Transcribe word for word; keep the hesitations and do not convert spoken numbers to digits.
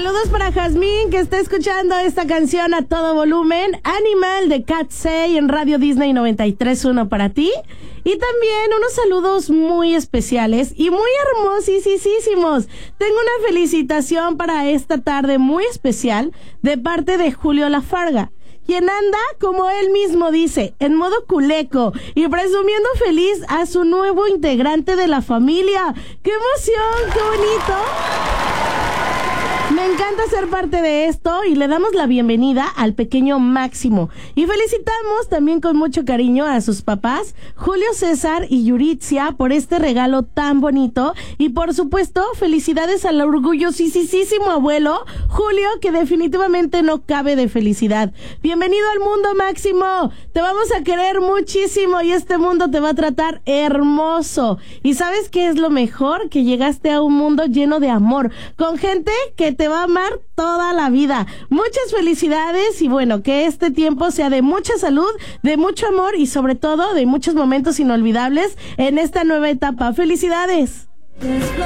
Saludos para Jazmín, que está escuchando esta canción a todo volumen. Animal de Cat Say en Radio Disney noventa y tres punto uno para ti. Y también unos saludos muy especiales y muy hermosísimos. Tengo una felicitación para esta tarde muy especial de parte de Julio Lafarga, quien anda, como él mismo dice, en modo culeco y presumiendo feliz a su nuevo integrante de la familia. ¡Qué emoción! ¡Qué bonito! Me encanta ser parte de esto y le damos la bienvenida al pequeño Máximo. Y felicitamos también con mucho cariño a sus papás, Julio César y Yuritzia, por este regalo tan bonito. Y por supuesto, felicidades al orgullosísimo abuelo, Julio, que definitivamente no cabe de felicidad. Bienvenido al mundo, Máximo. Te vamos a querer muchísimo y este mundo te va a tratar hermoso. ¿Y sabes qué es lo mejor? Que llegaste a un mundo lleno de amor, con gente que te va a amar toda la vida. Muchas felicidades y bueno, que este tiempo sea de mucha salud, de mucho amor y sobre todo de muchos momentos inolvidables en esta nueva etapa. ¡Felicidades!